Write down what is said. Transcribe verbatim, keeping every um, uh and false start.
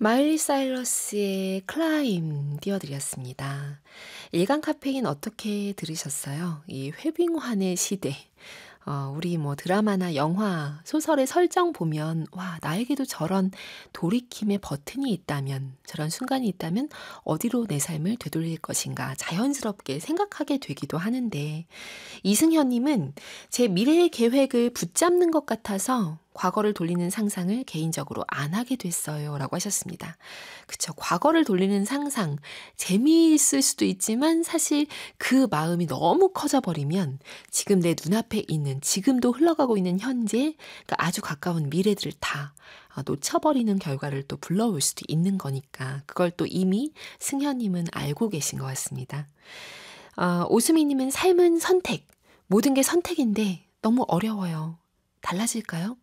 마일리 사이러스의 클라임 띄워드렸습니다. 일간 카페인 어떻게 들으셨어요? 이 회빙환의 시대. 어, 우리 뭐 드라마나 영화, 소설의 설정 보면, 와, 나에게도 저런 돌이킴의 버튼이 있다면, 저런 순간이 있다면, 어디로 내 삶을 되돌릴 것인가 자연스럽게 생각하게 되기도 하는데, 이승현님은 제 미래의 계획을 붙잡는 것 같아서 과거를 돌리는 상상을 개인적으로 안 하게 됐어요. 라고 하셨습니다. 그쵸. 과거를 돌리는 상상, 재미있을 수도 있지만 사실 그 마음이 너무 커져버리면 지금 내 눈앞에 있는, 지금도 흘러가고 있는 현재, 그러니까 아주 가까운 미래들을 다 어, 놓쳐버리는 결과를 또 불러올 수도 있는 거니까 그걸 또 이미 승현님은 알고 계신 것 같습니다. 어, 오수미님은 삶은 선택. 모든 게 선택인데 너무 어려워요. 달라질까요?